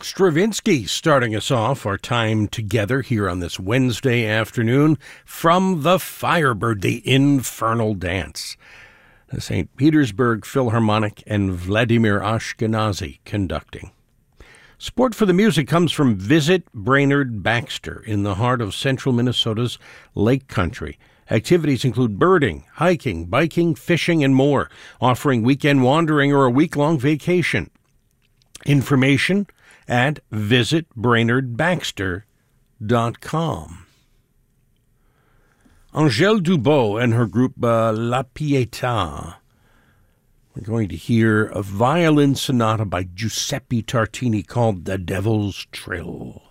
Stravinsky starting us off our time together here on this Wednesday afternoon from the Firebird, the Infernal Dance. The St. Petersburg Philharmonic and Vladimir Ashkenazy conducting. Support for the music comes from Visit Brainerd Baxter in the heart of central Minnesota's Lake Country. Activities include birding, hiking, biking, fishing, and more, offering weekend wandering or a week-long vacation. Information at visitbrainerdbaxter.com. Angèle Dubot and her group La Pietà. We're going to hear a violin sonata by Giuseppe Tartini called The Devil's Trill.